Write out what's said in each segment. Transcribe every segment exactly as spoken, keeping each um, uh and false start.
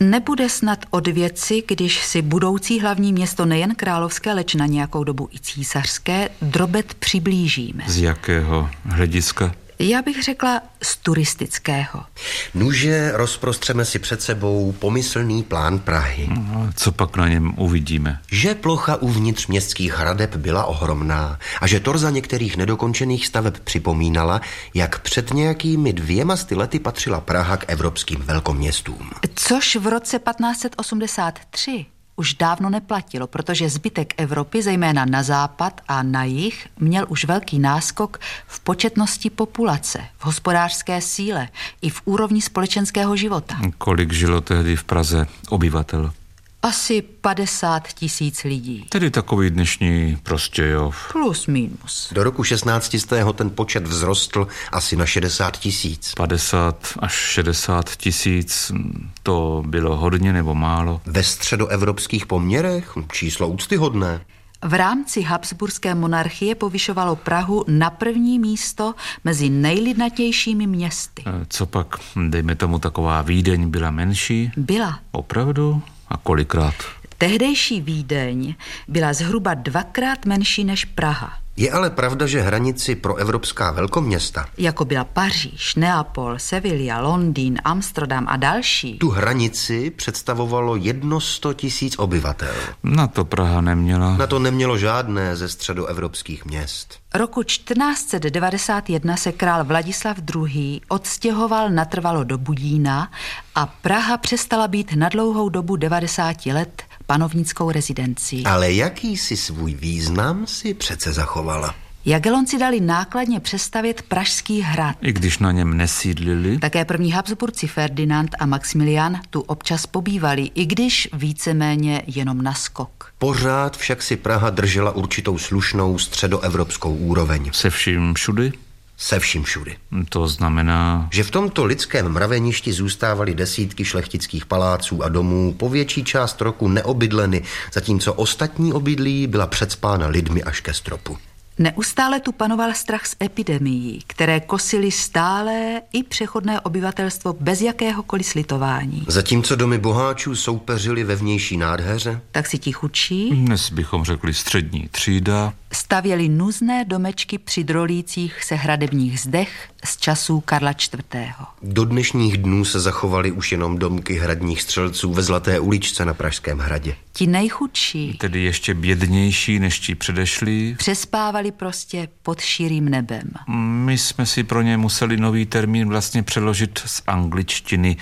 Nebude snad od věci, když si budoucí hlavní město nejen královské, leč na nějakou dobu i císařské, Drobet přiblížíme. Z jakého hlediska? Já bych řekla z turistického. Nuže rozprostřeme si před sebou pomyslný plán Prahy. No, co pak na něm uvidíme? Že plocha uvnitř městských hradeb byla ohromná a že torza některých nedokončených staveb připomínala, jak před nějakými dvěma sty lety patřila Praha k evropským velkoměstům. Což v roce patnáct set osmdesát tři už dávno neplatilo, protože zbytek Evropy, zejména na západ a na jih, měl už velký náskok v početnosti populace, v hospodářské síle i v úrovni společenského života. Kolik žilo tehdy v Praze obyvatel? Asi padesát tisíc lidí. Tedy takový dnešní Prostějov. Plus minus. Do roku šestnáctistého ten počet vzrostl asi na šedesát tisíc. padesát až šedesát tisíc, to bylo hodně nebo málo? Ve středoevropských poměrech číslo úctyhodné. V rámci habsburské monarchie povyšovalo Prahu na první místo mezi nejlidnatějšími městy. Co pak, dejme tomu, taková Vídeň byla menší? Byla. Opravdu? A kolikrát? Tehdejší Vídeň byla zhruba dvakrát menší než Praha. Je ale pravda, že hranici pro evropská velkoměsta, jako byla Paříž, Neapol, Sevilla, Londýn, Amsterdam a další, tu hranici představovalo jedno sto tisíc obyvatel. Na to Praha neměla. Na to nemělo žádné ze středoevropských měst. Roku čtrnáct set devadesát jedna se král Vladislav druhý. odstěhoval natrvalo do Budína a Praha přestala být na dlouhou dobu devadesát let panovnickou rezidencí. Ale jaký si svůj význam si přece zachovala? Jagellonci dali nákladně přestavět Pražský hrad. I když na něm nesídlili? Také první Habsburci Ferdinand a Maximilián tu občas pobývali, i když víceméně jenom na skok. Pořád však si Praha držela určitou slušnou středoevropskou úroveň. Se vším všudy? Se vším všudy. To znamená, že v tomto lidském mraveništi zůstávaly desítky šlechtických paláců a domů po větší část roku neobydleny, zatímco ostatní obydlí byla přecpána lidmi až ke stropu. Neustále tu panoval strach z epidemií, které kosily stálé i přechodné obyvatelstvo bez jakéhokoliv slitování. Zatímco domy boháčů soupeřily ve vnější nádheře, tak si ti chudší, dnes bychom řekli střední třída, stavěli nuzné domečky při drolících se hradebních zdech z časů Karla čtvrtého. Do dnešních dnů se zachovaly už jenom domky hradních střelců ve Zlaté uličce na Pražském hradě. Ti nejchudší, tedy ještě bědnější než ti předešli, přespávali prostě pod širým nebem. My jsme si pro ně museli nový termín vlastně přeložit z angličtiny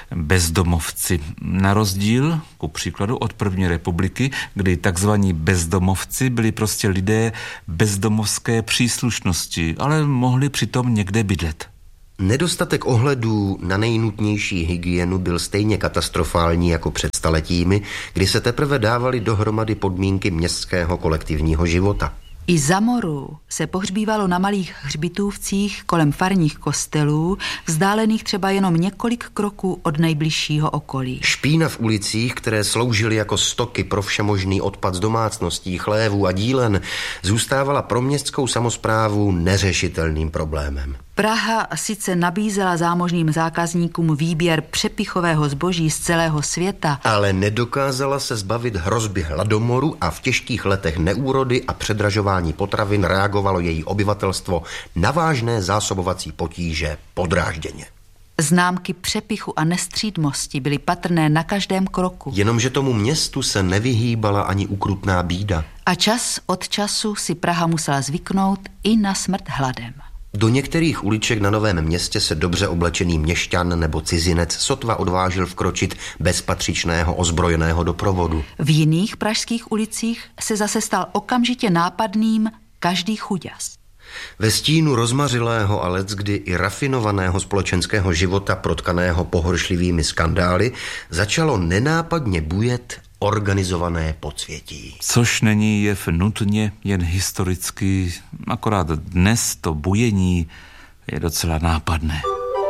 bezdomovci. Na rozdíl, ku příkladu, od první republiky, kdy takzvaní bezdomovci byli prostě lidé bezdomovské příslušnosti, ale mohli přitom někde bydlet. Nedostatek ohledů na nejnutnější hygienu byl stejně katastrofální jako před staletími, kdy se teprve dávaly dohromady podmínky městského kolektivního života. I za moru se pohřbívalo na malých hřbitůvcích kolem farních kostelů, vzdálených třeba jenom několik kroků od nejbližšího okolí. Špína v ulicích, které sloužily jako stoky pro všemožný odpad z domácností, chlévů a dílen, zůstávala pro městskou samosprávu neřešitelným problémem. Praha sice nabízela zámožným zákazníkům výběr přepichového zboží z celého světa, ale nedokázala se zbavit hrozby hladomoru a v těžkých letech neúrody a předražování potravin reagovalo její obyvatelstvo na vážné zásobovací potíže podrážděně. Známky přepichu a nestřídmosti byly patrné na každém kroku. Jenomže tomu městu se nevyhýbala ani ukrutná bída. A čas od času si Praha musela zvyknout i na smrt hladem. Do některých uliček na Novém Městě se dobře oblečený měšťan nebo cizinec sotva odvážil vkročit bez patřičného ozbrojeného doprovodu. V jiných pražských ulicích se zase stal okamžitě nápadným každý chuďas. Ve stínu rozmařilého a leckdy i rafinovaného společenského života protkaného pohoršlivými skandály začalo nenápadně bujet organizované podsvětí. Což není jev nutně jen historicky, akorát dnes to bujení je docela nápadné.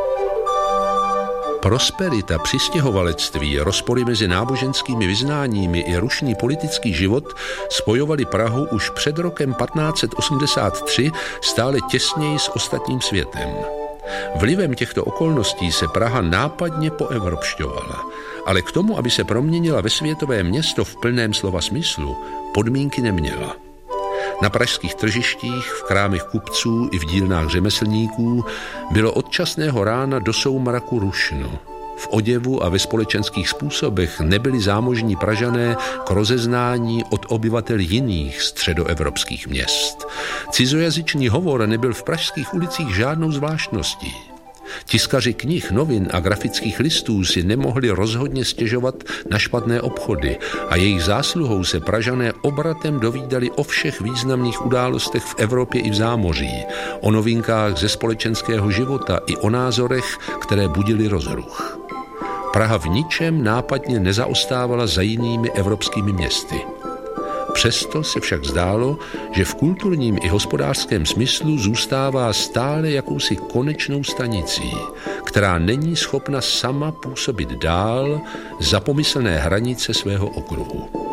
Prosperita, přistěhovalectví, rozpory mezi náboženskými vyznáními i rušný politický život spojovali Prahu už před rokem patnáct set osmdesát tři stále těsněji s ostatním světem. Vlivem těchto okolností se Praha nápadně poevropšťovala, ale k tomu, aby se proměnila ve světové město v plném slova smyslu, podmínky neměla. Na pražských tržištích, v krámech kupců i v dílnách řemeslníků bylo od časného rána do soumraku rušno. V oděvu a ve společenských způsobech nebyli zámožní Pražané k rozeznání od obyvatel jiných středoevropských měst. Cizojazyčný hovor nebyl v pražských ulicích žádnou zvláštností. Tiskaři knih, novin a grafických listů si nemohli rozhodně stěžovat na špatné obchody a jejich zásluhou se Pražané obratem dovídali o všech významných událostech v Evropě i v zámoří, o novinkách ze společenského života i o názorech, které budily rozruch. Praha v ničem nápadně nezaostávala za jinými evropskými městy. Přesto se však zdálo, že v kulturním i hospodářském smyslu zůstává stále jakousi konečnou stanicí, která není schopna sama působit dál za pomyslné hranice svého okruhu.